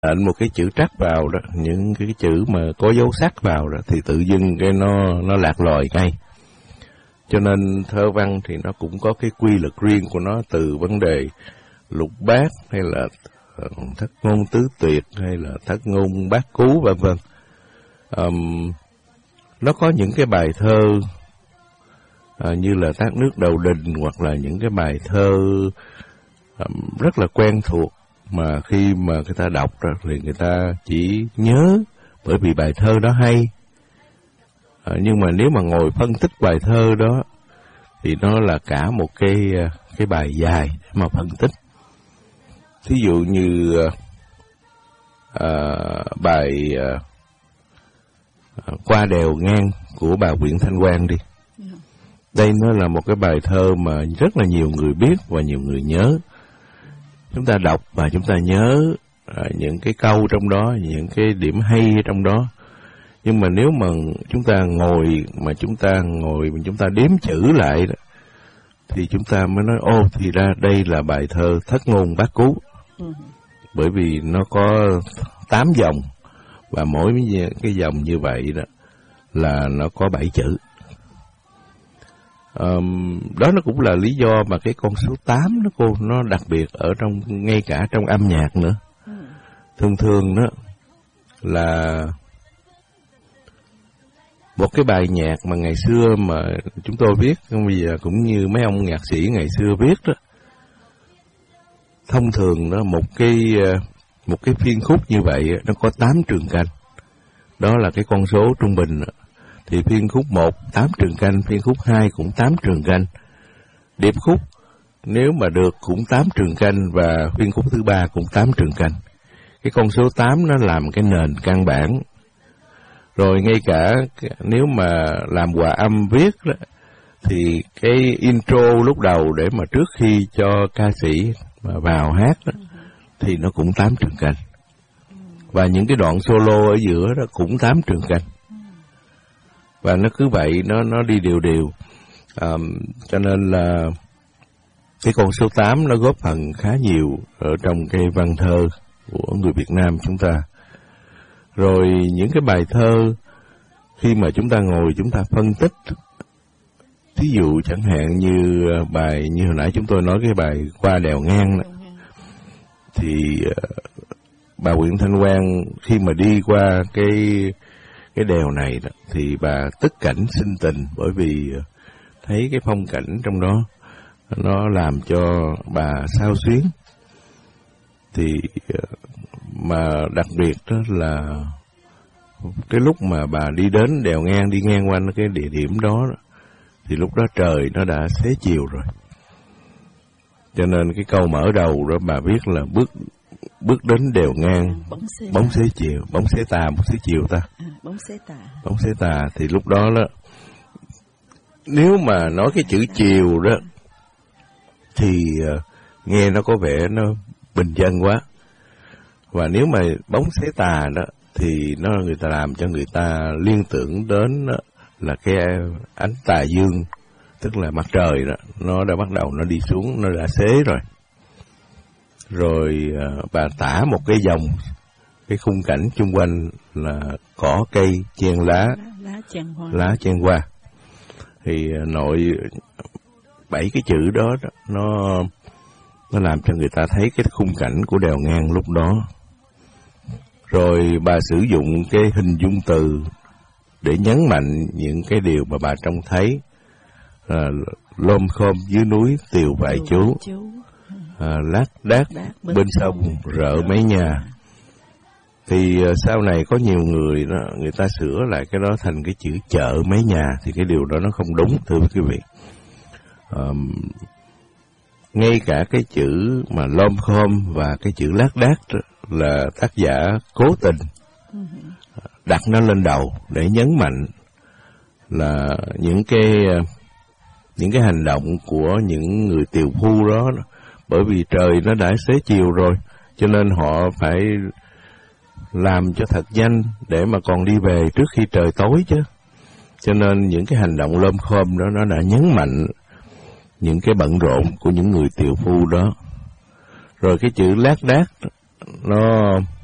Lệnh một cái chữ trắc vào đó, những cái chữ mà có dấu sắc vào đó thì tự dưng cái nó lạc lòi ngay. Cho nên thơ văn thì nó cũng có cái quy luật riêng của nó, từ vấn đề lục bát hay là thất ngôn tứ tuyệt hay là thất ngôn bát cú vân vân. Nó có những cái bài thơ như là Tát nước đầu đình, hoặc là những cái bài thơ rất là quen thuộc mà khi mà người ta đọc ra thì người ta chỉ nhớ bởi vì bài thơ đó hay. Nhưng mà nếu mà ngồi phân tích bài thơ đó thì nó là cả một cái bài dài để mà phân tích. Thí dụ như bài Qua đèo ngang của bà Nguyễn Thanh Quang đi. Đây nó là một cái bài thơ mà rất là nhiều người biết và nhiều người nhớ. Chúng ta đọc và chúng ta nhớ những cái câu trong đó, những cái điểm hay trong đó. Nhưng mà nếu mà chúng ta ngồi mà chúng ta đếm chữ lại đó, thì chúng ta mới nói thì ra đây là bài thơ thất ngôn bát cú. Bởi vì nó có 8 dòng và mỗi cái dòng như vậy đó là nó có 7 chữ. Đó nó cũng là lý do mà cái con số 8 nó đặc biệt ở trong, ngay cả trong âm nhạc nữa. Thường đó là một cái bài nhạc mà ngày xưa mà chúng tôi viết, bây giờ cũng như mấy ông nhạc sĩ ngày xưa viết đó. Thông thường đó một cái phiên khúc như vậy nó có 8 trường canh. Đó là cái con số trung bình đó. Thì phiên khúc 1 8 trường canh, phiên khúc 2 cũng 8 trường canh. Điệp khúc nếu mà được cũng 8 trường canh, và phiên khúc thứ 3 cũng 8 trường canh. Cái con số 8 nó làm cái nền căn bản. Rồi ngay cả nếu mà làm hòa âm viết đó, thì cái intro lúc đầu để mà trước khi cho ca sĩ mà vào hát đó, thì nó cũng 8 trường canh. Và những cái đoạn solo ở giữa đó cũng 8 trường canh. Và nó cứ vậy, nó đi đều. Cho nên là cái con số 8 nó góp phần khá nhiều ở trong cái văn thơ của người Việt Nam chúng ta. Rồi những cái bài thơ khi mà chúng ta ngồi chúng ta phân tích, thí dụ chẳng hạn như bài như hồi nãy chúng tôi nói cái bài Qua đèo ngang đó, thì bà Nguyễn Thanh Quang khi mà đi qua cái đèo này đó, thì bà tức cảnh sinh tình, bởi vì thấy cái phong cảnh trong đó nó làm cho bà xao xuyến. Thì mà đặc biệt đó là cái lúc mà bà đi đến đèo ngang, đi ngang qua cái địa điểm đó, thì lúc đó trời nó đã xế chiều rồi. Cho nên cái câu mở đầu đó bà viết là bước đến đèo ngang, bóng xế chiều, bóng xế tà, bóng xế chiều ta. Bóng xế tà thì lúc đó nếu mà nói cái chữ chiều đó thì nghe nó có vẻ nó bình dân quá. Và nếu mà bóng xế tà đó thì người ta làm cho người ta liên tưởng đến là cái ánh tà dương, tức là mặt trời đó, nó đã bắt đầu nó đi xuống, nó đã xế rồi. Rồi bà tả một cái dòng, cái khung cảnh chung quanh là cỏ cây chen lá chen hoa. Thì nội 7 cái chữ đó nó làm cho người ta thấy cái khung cảnh của đèo ngang lúc đó. Rồi bà sử dụng cái hình dung từ để nhấn mạnh những cái điều mà bà trông thấy. Lom khom dưới núi tiều vài chú, lác đác bên sông rợ mấy nhà. Thì sau này có nhiều người đó, người ta sửa lại cái đó thành cái chữ chợ mấy nhà, thì cái điều đó nó không đúng, thưa quý vị. Ngay cả cái chữ mà lom khom và cái chữ lác đác là tác giả cố tình đặt nó lên đầu để nhấn mạnh là những cái hành động của những người tiều phu đó, bởi vì trời nó đã xế chiều rồi, cho nên họ phải làm cho thật nhanh để mà còn đi về trước khi trời tối chứ. Cho nên những cái hành động lom khom đó nó đã nhấn mạnh những cái bận rộn của những người tiều phu đó. Rồi cái chữ lác đác nó